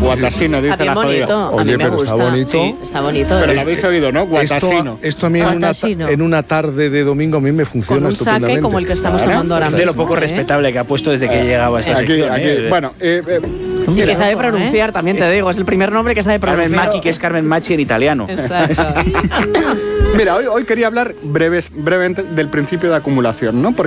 Guatasino, Está dice bien la jodida. bonito. A Oye, mí me pero gusta. está bonito. Sí, está bonito. Pero lo habéis oído, ¿no? Guatasino. Esto a mí Guatasino. en una tarde de domingo a mí me Con funciona un estupendamente. saque como el que estamos Claro. tomando ahora Es mismo. de lo poco respetable que ha puesto desde que llegaba a esta Aquí, sección. aquí. Bueno, Y que sabe pronunciar, también te digo. Es el primer nombre que sabe pronunciar. Carmen Macchi, que es Carmen Macchi en italiano. Exacto. mira, hoy quería hablar brevemente del principio de acumulación, ¿no? Porque